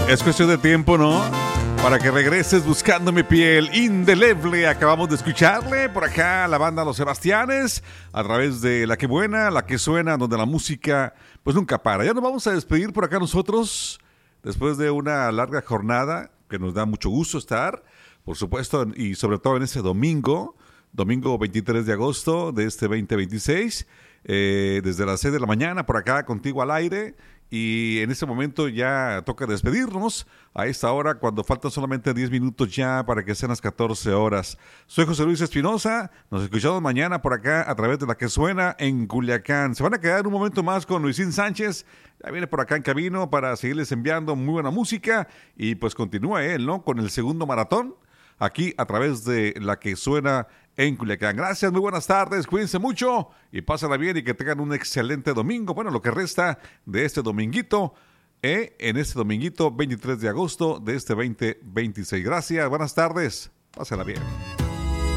Es cuestión de tiempo, ¿no? Para que regreses buscando mi piel indeleble. Acabamos de escucharle por acá a la banda Los Sebastianes a través de La Que Buena, La Que Suena, donde la música pues nunca para. Ya nos vamos a despedir por acá nosotros después de una larga jornada que nos da mucho gusto estar, por supuesto, y sobre todo en ese domingo 23 de agosto de este 2026, desde las 6 de la mañana por acá contigo al aire. Y en este momento ya toca despedirnos a esta hora cuando faltan solamente 10 minutos ya para que sean las 14 horas. Soy José Luis Espinosa, nos escuchamos mañana por acá a través de La Que Suena en Culiacán. Se van a quedar un momento más con Luisín Sánchez, ya viene por acá en camino para seguirles enviando muy buena música y pues continúa él, ¿no? Con el segundo maratón aquí a través de La Que Suena en Culiacán. Gracias, muy buenas tardes, cuídense mucho y pásenla bien y que tengan un excelente domingo. Bueno, lo que resta de este dominguito, en este dominguito 23 de agosto de este 2026. Gracias, buenas tardes, pásenla bien.